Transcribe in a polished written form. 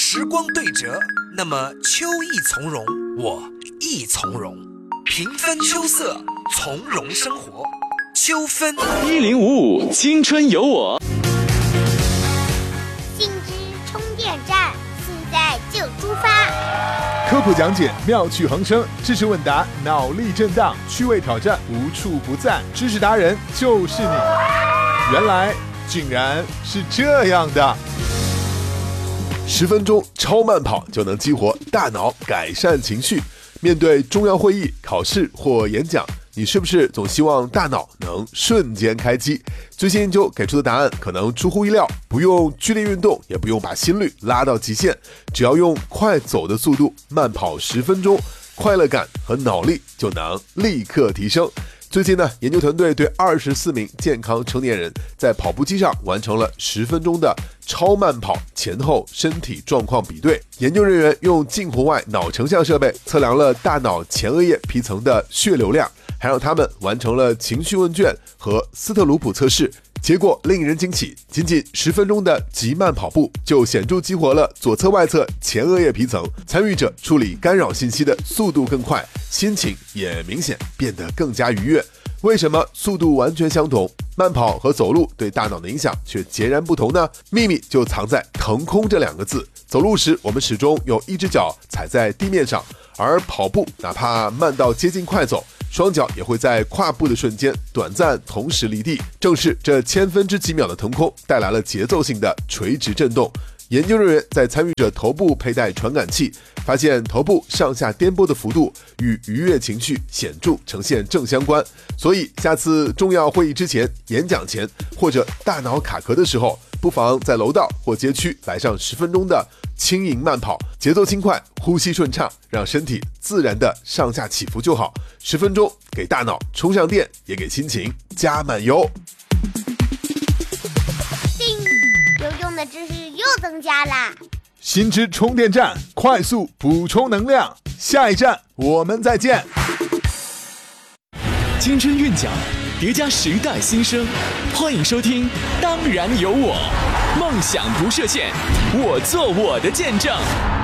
时光对折，那么秋意从容，我亦从容。平分秋色，从容生活。秋分 1055青春有我。 信之充电站，现在就出发。 科普讲解，妙趣横生；知识问答，脑力震荡；趣味挑战，无处不在。知识达人就是你。原来竟然是这样的！10分钟超慢跑就能激活大脑，改善情绪。面对重要会议、考试或演讲，你是不是总希望大脑能瞬间开机？最新研究给出的答案可能出乎意料，不用剧烈运动，也不用把心率拉到极限，只要用快走的速度慢跑10分钟，快乐感和脑力就能立刻提升。最近呢，研究团队对24名健康成年人在跑步机上完成了10分钟的超慢跑前后身体状况比对。研究人员用近红外脑成像设备测量了大脑前额叶皮层的血流量，还让他们完成了情绪问卷和斯特鲁普测试。结果令人惊喜，仅仅10分钟的极慢跑步就显著激活了左侧外侧前额叶皮层，参与者处理干扰信息的速度更快，心情也明显变得更加愉悦。为什么速度完全相同，慢跑和走路对大脑的影响却截然不同呢？秘密就藏在腾空这2个字。走路时，我们始终有一只脚踩在地面上，而跑步哪怕慢到接近快走，双脚也会在跨步的瞬间短暂同时离地。正是这千分之几秒的腾空带来了节奏性的垂直震动。研究人员在参与者头部佩戴传感器，发现头部上下颠簸的幅度与愉悦情绪显著呈现正相关。所以下次重要会议之前、演讲前或者大脑卡壳的时候，不妨在楼道或街区来上10分钟的轻盈慢跑，节奏轻快，呼吸顺畅，让身体自然的上下起伏就好。10分钟给大脑充上电，也给心情加满油。 有用的知识又增加啦！ 新知充电站，快速补充能量。下一站我们再见。 青春韵脚，叠加时代新生，欢迎收听《当然有我》，梦想不设限，我做我的见证。